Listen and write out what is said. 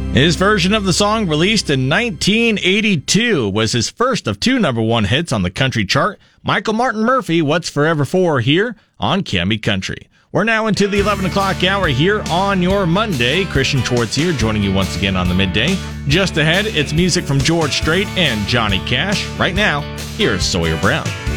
His version of the song, released in 1982, was his first of two number one hits on the country chart. Michael Martin Murphey, What's Forever For, here on Cami Country. We're now into the 11 o'clock hour here on your Monday. Christian Schwartz here, joining you once again on the midday. Just ahead, it's music from George Strait and Johnny Cash. Right now, here's Sawyer Brown.